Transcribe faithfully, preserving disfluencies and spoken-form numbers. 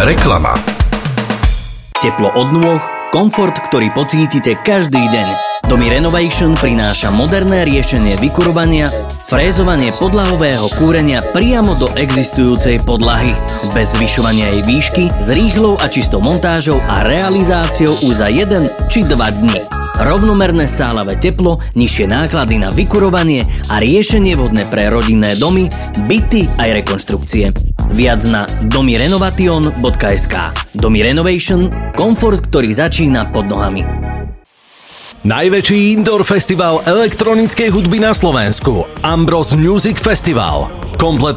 Reklama. Teplo od nôh, komfort, ktorý pocítite každý deň. Domy Renovation prináša moderné riešenie vykurovania, frézovanie podlahového kúrenia priamo do existujúcej podlahy. Bez zvyšovania jej výšky, s rýchlou a čistou montážou a realizáciou už za jeden či dva dni. Rovnomerné sálavé teplo, nižšie náklady na vykurovanie a riešenie vhodné pre rodinné domy, byty aj rekonštrukcie. Viac na domy renovation bodka es ká. Domy Renovation, komfort, ktorý začína pod nohami. Najväčší indoor festival elektronickej hudby na Slovensku. Ambros Music Festival. Komplet